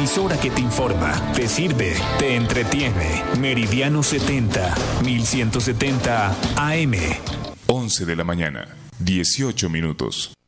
emisora que te informa, te sirve, te entretiene. Meridiano 70, 1170 AM. 11 de la mañana, 18 minutos.